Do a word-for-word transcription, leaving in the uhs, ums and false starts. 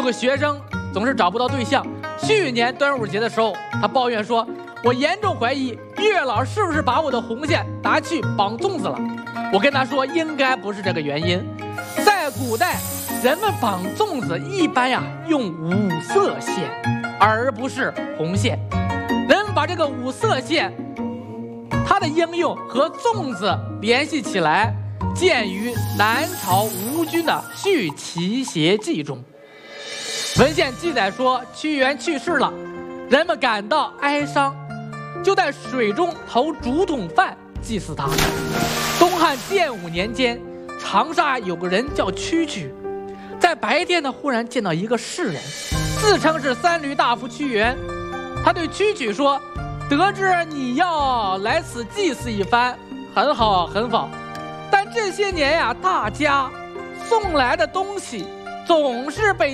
个学生总是找不到对象。去年端午节的时候，他抱怨说：“我严重怀疑月老是不是把我的红线拿去绑粽子了。”我跟他说，应该不是这个原因。在古代，人们绑粽子一般呀用五色线，而不是红线。人们把这个五色线，它的应用和粽子联系起来，见于南朝吴军的《续齐谐记》中。文献记载说，屈原去世了，人们感到哀伤，就在水中投竹筒饭祭祀他。东汉建武年间，长沙有个人叫蛐蛐，在白天呢忽然见到一个士人，自称是三闾大夫屈原。他对蛐蛐说：“得知你要来此祭祀一番，很好很好，但这些年呀，大家送来的东西总是被